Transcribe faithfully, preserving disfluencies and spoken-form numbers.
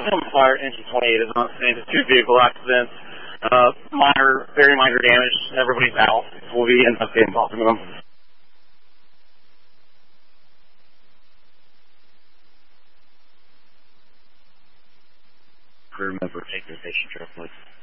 Fire engine twenty-eight is on scene. Two vehicle accidents. Uh, minor, very minor damage. Everybody's out. We'll be investigating both of them. Crew member, take your patient care, please.